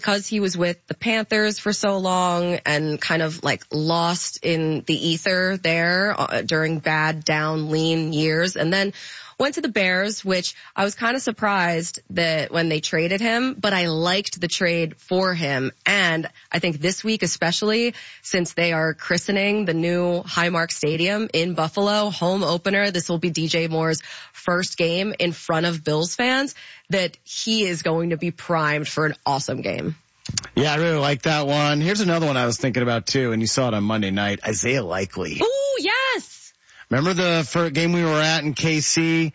because he was with the Panthers for so long and kind of like lost in the ether there during bad, down, lean years. And then went to the Bears, which I was kind of surprised that when they traded him, but I liked the trade for him. And I think this week, especially since they are christening the new Highmark Stadium in Buffalo, home opener, this will be DJ Moore's first game in front of Bills fans, that he is going to be primed for an awesome game. Yeah, I really like that one. Here's another one I was thinking about too, and you saw it on Monday night. Isaiah Likely. Ooh, yes. Remember the first game we were at in KC?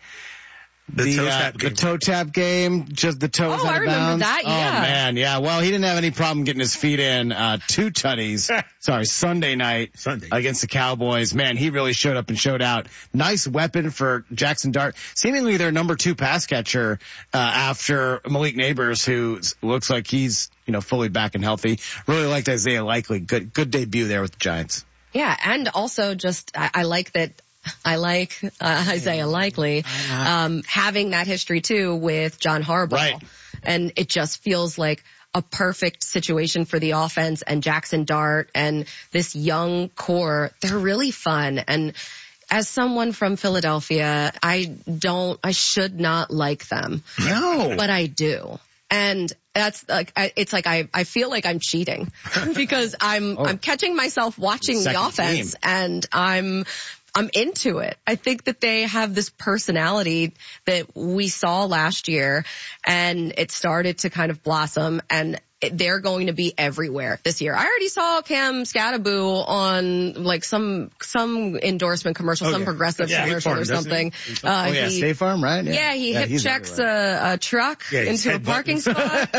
The toe tap game, just the toes out of bounds. I remember that, yeah. Oh man, yeah. Well, he didn't have any problem getting his feet in, 2 tutties. Sunday night against the Cowboys. Man, he really showed up and showed out. Nice weapon for Jackson Dart. Seemingly their number 2 pass catcher, after Malik Neighbors, who looks like he's, fully back and healthy. Really liked Isaiah Likely. Good debut there with the Giants. Yeah, and also just, I like that. I like Isaiah Likely having that history too with John Harbaugh. Right. And it just feels like a perfect situation for the offense and Jackson Dart and this young core. They're really fun. And as someone from Philadelphia, I should not like them. No. But I do. And that's like, I feel like I'm cheating because I'm catching myself watching the offense and I'm into it. I think that they have this personality that we saw last year and it started to kind of blossom, and they're going to be everywhere this year. I already saw Cam Scattaboo on like some endorsement commercial, progressive commercial or something. State Farm, right? Yeah, he hip checks a truck into a parking spot.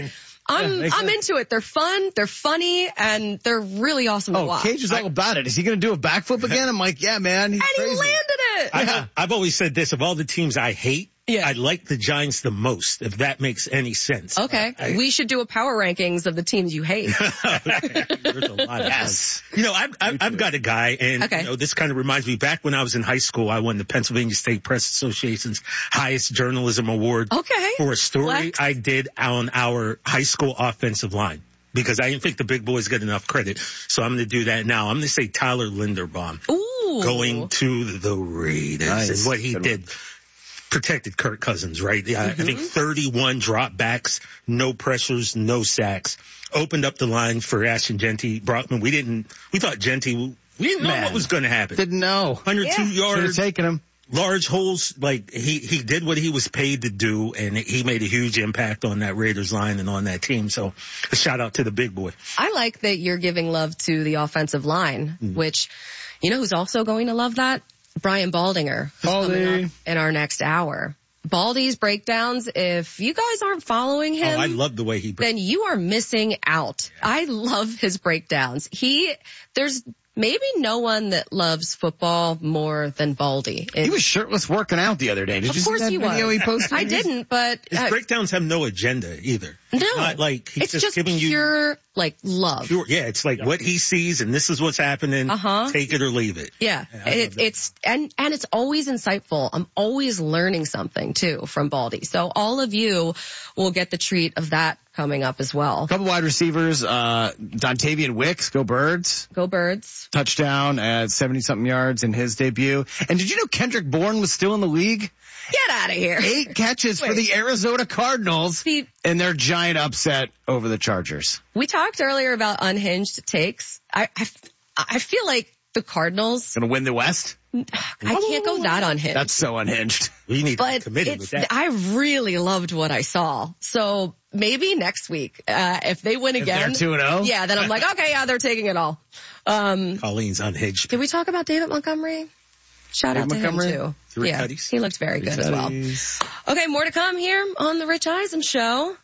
I'm into it. They're fun, they're funny, and they're really awesome to watch. Cage is all about it. Is he going to do a backflip again? I'm like, yeah, man. He's crazy. He landed it. I've always said this, of all the teams I hate, I like the Giants the most, if that makes any sense. Okay. We should do a power rankings of the teams you hate. There's a lot of I've got a guy, and this kind of reminds me, back when I was in high school, I won the Pennsylvania State Press Association's highest journalism award for a story I did on our high school offensive line, because I didn't think the big boys get enough credit. So I'm going to do that now. I'm going to say Tyler Linderbaum going to the Raiders, and what he did. Protected Kirk Cousins, right? I think 31 dropbacks, no pressures, no sacks. Opened up the line for Ashton Jeanty Brockman. We thought Jeanty, we didn't know what was going to happen. Didn't know. 102 yards. Should have taken him. Large holes, like he did what he was paid to do, and he made a huge impact on that Raiders line and on that team. So a shout out to the big boy. I like that you're giving love to the offensive line, which, who's also going to love that? Brian Baldinger, who's coming up in our next hour. Baldy's breakdowns, if you guys aren't following him, I love the way he then you are missing out. I love his breakdowns. There's maybe no one that loves football more than Baldy. He was shirtless working out the other day. Did you see that video he posted? I didn't, but his breakdowns have no agenda either. No, it's not like he's just giving pure love. It's like what he sees, and this is what's happening. Take it or leave it. Yeah, it's always insightful. I'm always learning something too from Baldy. So all of you will get the treat of that coming up as well. A couple wide receivers, Dontavian Wicks, go Birds. Go Birds. Touchdown at 70-something yards in his debut. And did you know Kendrick Bourne was still in the league? Get out of here. 8 catches for the Arizona Cardinals in their giant upset over the Chargers. We talked earlier about unhinged takes. I feel like the Cardinals gonna win the West. I can't go that unhinged. That's so unhinged. We need to be committed with that. I really loved what I saw. So maybe next week, if they win again. If they're 2-0? Yeah, then I'm like, okay, they're taking it all. Colleen's unhinged. Did we talk about David Montgomery? Shout out to him too. He looked very good as well. Okay, more to come here on the Rich Eisen Show.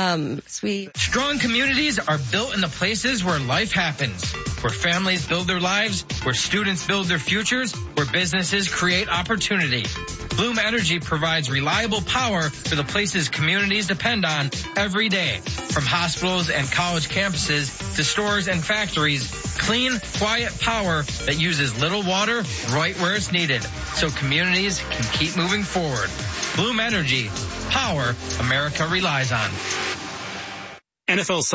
Sweet. Strong communities are built in the places where life happens, where families build their lives, where students build their futures, where businesses create opportunity. Bloom Energy provides reliable power for the places communities depend on every day. From hospitals and college campuses to stores and factories, clean, quiet power that uses little water right where it's needed, so communities can keep moving forward. Bloom Energy, power America relies on. NFL